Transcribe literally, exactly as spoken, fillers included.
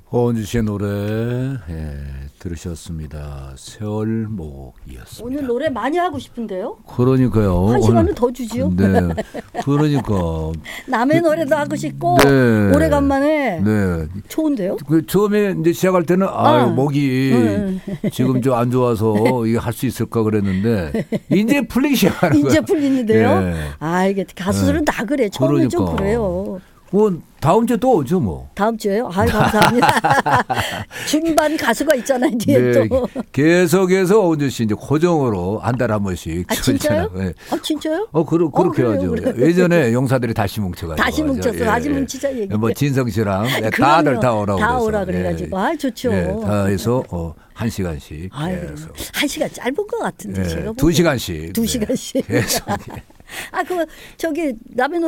허은주 씨의 노래 예, 들으셨습니다. 세월목이었습니다. 오늘 노래 많이 하고 싶은데요? 그러니까요. 한 시간은 더 주지요. 네. 그러니까. 남의 노래도 하고 싶고 네. 오래간만에 네. 좋은데요? 그 처음에 이제 시작할 때는 아, 어. 목이 응. 지금 좀 안 좋아서 이게 할 수 있을까 그랬는데 이제 풀리기 시작하는 거예요. 이제 풀리는데요? 네. 아 이게 가수들은 다 그래. 처음엔 좀 그러니까. 그래요. 뭐 다음 주에 또 오죠 뭐. 다음 주에요? 아유 감사합니다. 중반 가수가 있잖아요 뒤에 네, 또. 계속해서 원주 씨 이제 고정으로 한 달에 한 번씩. 아 진짜요? 네. 아 진짜요? 어, 그러, 그렇게 어, 그래요, 하죠. 그래요. 예전에 용사들이 다시 뭉쳐가지고. 다시 뭉쳤어. 예, 다시 예. 뭉치자 얘기. 뭐 진성 씨랑 네, 그럼요. 다들 다 오라고 다 그래서. 오라 그래가지고. 아 좋죠. 예, 다 해서 어, 한 시간씩. 아유, 계속. 한 시간 짧은 것 같은데 예, 제가 두 시간씩. 두 네. 시간씩. 계속. 아 그 저기 남의 노래